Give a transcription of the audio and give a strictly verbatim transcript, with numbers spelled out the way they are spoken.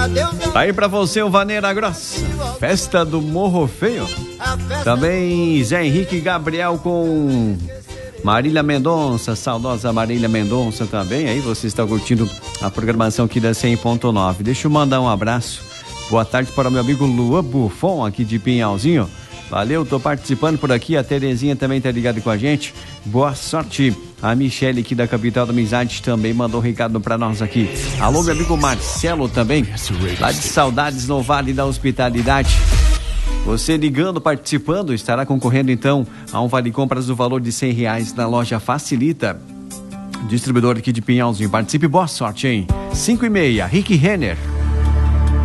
Aí pra você o Vaneira Grossa, Festa do Morro Feio. Também Zé Henrique Gabriel com Marília Mendonça, saudosa Marília Mendonça também. Aí você está curtindo a programação aqui da cem ponto nove. Deixa eu mandar um abraço, boa tarde para o meu amigo Luan Buffon aqui de Pinhalzinho. Valeu, tô participando por aqui, a Terezinha também tá ligada com a gente, boa sorte. A Michele aqui da Capital da Amizade também mandou um recado pra nós aqui. Alô, meu amigo Marcelo também, lá de Saudades no Vale da Hospitalidade. Você ligando, participando, estará concorrendo então a um vale compras do valor de cem reais na loja Facilita. Distribuidor aqui de Pinhalzinho, participe, boa sorte, hein? cinco e meia, Rick Renner.